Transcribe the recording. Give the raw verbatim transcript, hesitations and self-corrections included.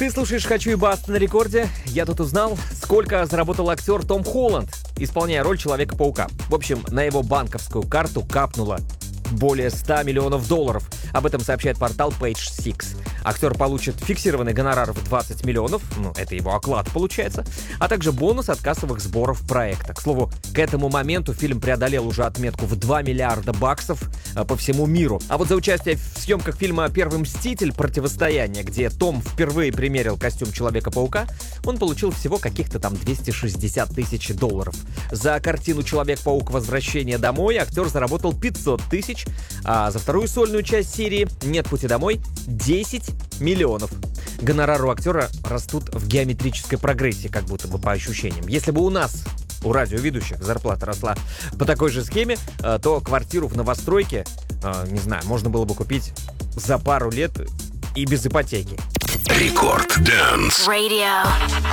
Ты слушаешь «Хочу и баста» на рекорде. Я тут узнал, сколько заработал актер Том Холланд, исполняя роль Человека-паука. В общем, на его банковскую карту капнуло более ста миллионов долларов. Об этом сообщает портал Page Six. Актер получит фиксированный гонорар в двадцать миллионов, ну, это его оклад получается, а также бонус от кассовых сборов проекта. К слову, к этому моменту фильм преодолел уже отметку в два миллиарда баксов а, по всему миру. А вот за участие в съемках фильма «Первый мститель. Противостояние», где Том впервые примерил костюм Человека-паука, он получил всего каких-то там двести шестьдесят тысяч долларов. За картину «Человек-паук. Возвращение домой» актер заработал пятьсот тысяч, а за вторую сольную часть серии «Нет пути домой» десять миллионов. Гонорары у актера растут в геометрической прогрессии, как будто бы по ощущениям. Если бы у нас, у радиоведущих, зарплата росла по такой же схеме, то квартиру в новостройке, не знаю, можно было бы купить за пару лет и без ипотеки. Рекорд Dance Radio.